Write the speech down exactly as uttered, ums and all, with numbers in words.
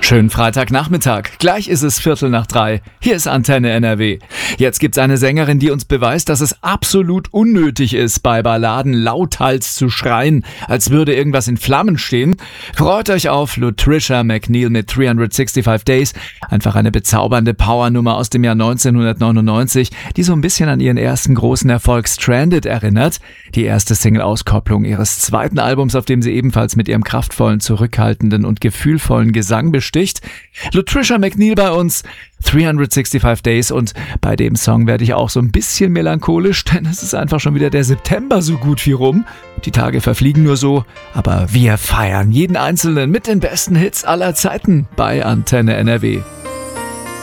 Schönen Freitagnachmittag. Gleich ist es Viertel nach drei. Hier ist Antenne N R W. Jetzt gibt's eine Sängerin, die uns beweist, dass es absolut unnötig ist, bei Balladen lauthals zu schreien, als würde irgendwas in Flammen stehen. Freut euch auf Latricia McNeil mit dreihundertfünfundsechzig Days. Einfach eine bezaubernde Powernummer aus dem Jahr neunzehnhundertneunundneunzig, die so ein bisschen an ihren ersten großen Erfolg Stranded erinnert. Die erste Single-Auskopplung ihres zweiten Albums, auf dem sie ebenfalls mit ihrem kraftvollen, zurückhaltenden und gefühlvollen Gesang besticht. Latricia McNeil bei uns, dreihundertfünfundsechzig Days, und bei dem Song werde ich auch so ein bisschen melancholisch, denn es ist einfach schon wieder der September so gut wie rum. Die Tage verfliegen nur so, aber wir feiern jeden einzelnen mit den besten Hits aller Zeiten bei Antenne N R W.